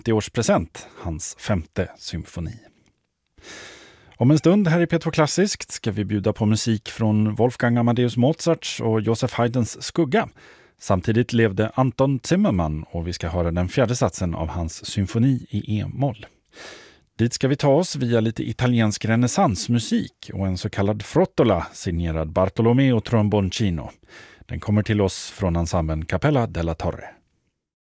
80-årspresent, hans 5:e symfoni. Om en stund här i P2 Klassiskt ska vi bjuda på musik från Wolfgang Amadeus Mozarts och Joseph Haydns skugga. Samtidigt levde Anton Zimmermann och vi ska höra den 4:e satsen av hans symfoni i E-moll. Dit ska vi ta oss via lite italiensk renässansmusik och en så kallad frottola signerad Bartolomeo Tromboncino. Den kommer till oss från ensemblen Capella della Torre.